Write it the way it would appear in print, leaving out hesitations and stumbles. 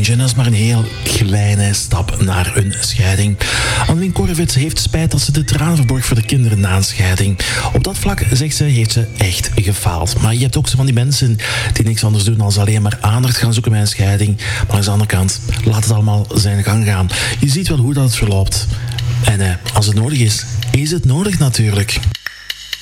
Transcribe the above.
eentje. En dat is maar een heel kleine stap naar een scheiding. Annelien Korvits heeft spijt dat ze de tranen verborg voor de kinderen na een scheiding. Op dat vlak, zegt ze, heeft ze echt gefaald. Maar je hebt ook zo van die mensen die niks anders doen dan alleen maar aandacht gaan zoeken bij een scheiding. Maar aan de andere kant, laat het allemaal zijn gang gaan. Je ziet wel hoe dat verloopt. En als het nodig is, is het nodig natuurlijk.